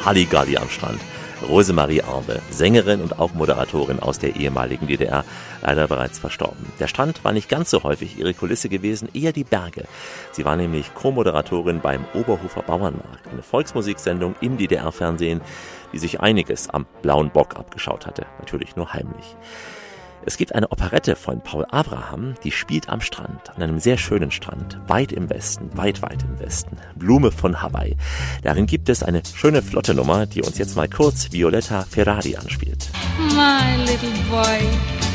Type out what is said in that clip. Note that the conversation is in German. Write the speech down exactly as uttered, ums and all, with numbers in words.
Halligalli am Strand. Rosemarie Arbe, Sängerin und auch Moderatorin aus der ehemaligen D D R, leider bereits verstorben. Der Strand war nicht ganz so häufig ihre Kulisse gewesen, eher die Berge. Sie war nämlich Co-Moderatorin beim Oberhofer Bauernmarkt, eine Volksmusiksendung im D D R-Fernsehen, die sich einiges am Blauen Bock abgeschaut hatte, natürlich nur heimlich. Es gibt eine Operette von Paul Abraham, die spielt am Strand, an einem sehr schönen Strand, weit im Westen, weit, weit im Westen. Blume von Hawaii. Darin gibt es eine schöne flotte Nummer, die uns jetzt mal kurz Violetta Ferrari anspielt. My little boy.